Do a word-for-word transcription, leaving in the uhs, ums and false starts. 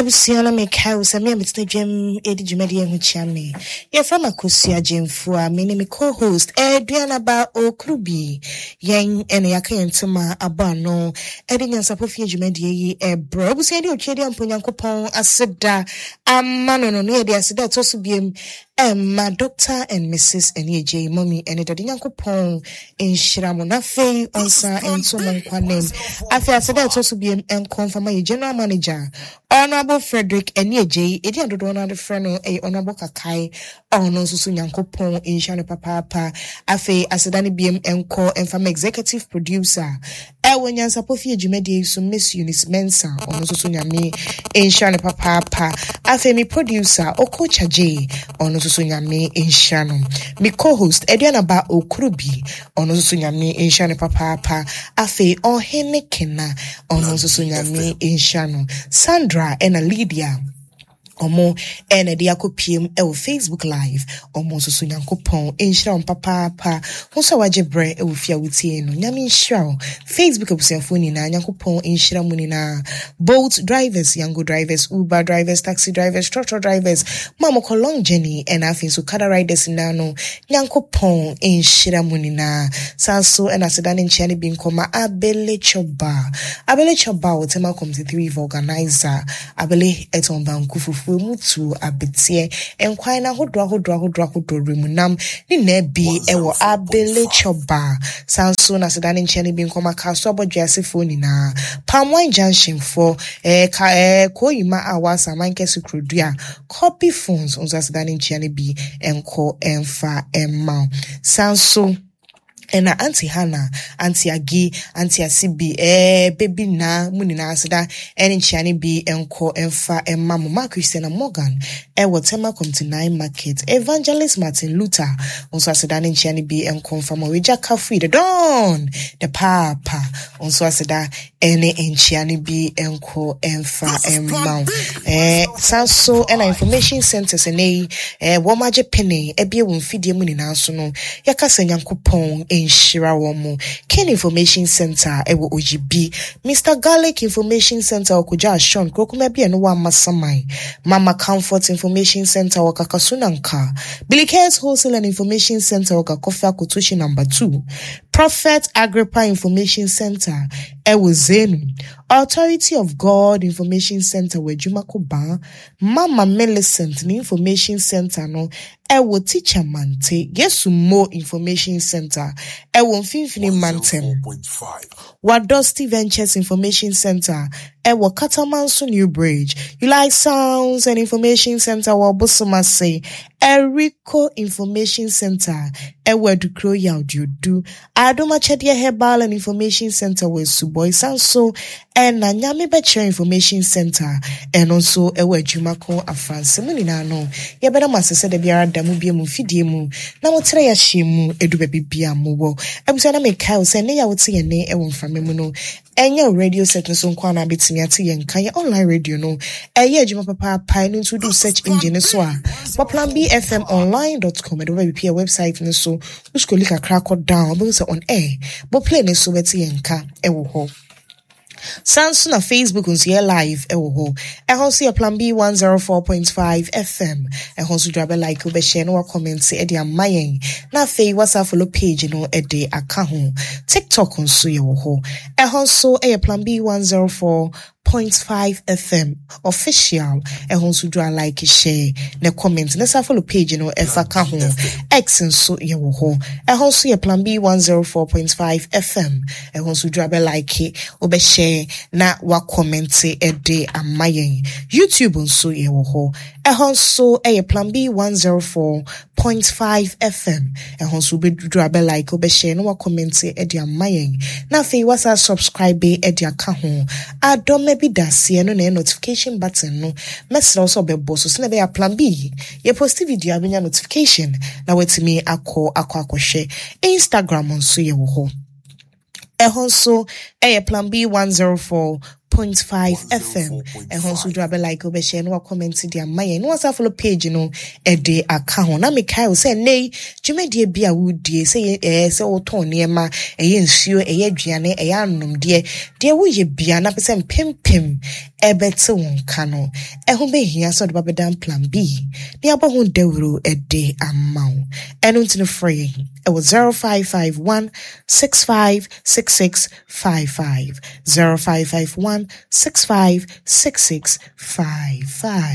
Abusiana make house, and me and Mister Jim, Eddie Jimedi and Chami. You're from Akusia Jim for me, name co host, Adriana Ba O Krubi, Yang and Yakan Tuma Abano, Eddie and Sapofia Jimedi, a bro, Busia, Chedi and Punyankopon, Aseda, a man on near the Aseda, Tosubium, and my doctor and Missus N J, Mommy, and Eddie Yankopon in Shiramonafe, Onsa, and Suman Quanem. After Aseda, Tosubium, and confirm my general manager. Honorable Frederick Enyeje, Edi Adodona the friend a Honorable Kakai, Ono Susu Nyankopon in Shane Papa, Afe Asedani B M Enko and from executive producer. Ewen Yansapofi Jimedi so Miss Eunice Mensa, Ono Susu Nyame in Shane Papa, Afe mi producer Okocha J, Ono Susu Nyame in Shane. Mi co-host Ediana Ba Okrubi, Ono Susu Nyame in Shane Papa, Afe Ohene Kena, Ono Susu Nyame in Shane. Sandra and a Lydia Omo and a diako P M L Facebook Live Omo so Nyankopon in Shroud Papa Pa Hosa Wajebre e Ufia Wutie no Nyami Shroud Facebook Obusefuni na Nyankopon in Shroud Munina boat drivers, Yango drivers, Uber drivers, taxi drivers, tractor drivers, Mamoko long journey and afin so kada riders nano Nyankopon in Shroud Munina Sanso and Asedan Chani bin koma Abele Choba Abele Choba Wotema Committee three organizer Abele eton bankufu mutu abetie enkwan hodwa hodwa hodwa hodwa remunam ni na bi ewo Abele Choba sanso na sedane nchene bi nkoma kaso abodwa asefo ni na Palmwine Junction for eh ka eh koyima awasa mankesi krodua copy phones onzo sedane nchene bi enko enfa emma sanso Ena Auntie Hannah, Auntie Agi, Auntie Asibi, eh, baby na, munina asida, eni nchiani bi enko enfa emma mama Christina Morgan, eh, Watema Community Market, Evangelist Martin Luther, onso asida nchiani bi enko enfa mawija kafui, the don, the papa, onso asida eni nchiani bi enko enfa emma, eh, sanso ena information centers ene, eh, wamaje pene, ebie wumfidie munina asono, yakase Nyankopon Shira Womo, Ken Information Center, Ewo O G B, Mister Garlic Information Center, Okuja Sean, Krokumebi and Wa Masamai, Mama Comfort Information Center, Wakakasunanka, Billy Cares Wholesale and Information Center, Wakakofia Kutushi number two, Prophet Agrippa Information Center, Ewo Zenu, Authority of God Information Center, Wejuma Koba, Mama Millicent Information Center, no, Ewo Teacher Mante, Yesu Mo Information Center, Ewo Mfimfini Mantem, Wadosti Ventures Information Center, Ewo Katamanso New Bridge, You Like Sounds and Information Center, Wabosomase, Eriko Information Center, Ewo Dukro Yaudiodu, Adoma Chedia Herbal and Information Center, where Suboy Sanso, and Nanyame Becher Information Center, and also Ewo Jumako Afranse Muninano, Yabeda Masa said the Biara Damu Biamu Fidiemu, Namotre Yashimu, Edu Baby Biamu, Ebusana make house, and Nea would see a name Ewon from Memuno, and your radio set no son kwana bitimiati and kaya online radio no, a year Juma Papa Pine to do search engine as well. But plan B F M online dot com and over P A website and so, which could lick a crack or down, but on air, but play ne so beti and ka, ewo ho. Sansu na Facebook unsiye live ewo ho. Ehon si plan B one oh four point five F M. Ehon su drabe like ube share no wa comment se edi amayen. Na fe WhatsApp follow page no edi akaho. TikTok unsu yewo ho. Ehon so e plan B one oh four point five F M official. Ehon su dra like share ne comment. Nesa follow page no efa kaho. X unsu yewo ho. Ehon so ye plan B one oh four point five F M. Ehon su drabe like ube share na wa comment e de amayen. YouTube nso ye wo ho. Ehon so e plan B one oh four point five F M. Ehon so be drabe like obe share na wa comment e de amayen. Na fe wasa subscribe e de aka ho. Adome bi dasie no na notification button no. Mesra so be boss so na be plan B. Ye post video abenya notification na wetimi akọ akọ akọhwe. Instagram nso ye wo ho. Ehon so a plan B one oh four point five F M. And also drop a like over share no comment dia my no what's follow page no e de account. Na me kai say nay dwumade bia wudie say eh say wo ton niema eye nsuo eye aduane eye anom de de wo ye bia na pese mpempem ebete won ka no e ho be hia so de babedan plan B ne abo ho dewro e de amount eno ntino free it was zero five five one six five six six five five zero five five one six five six six five five.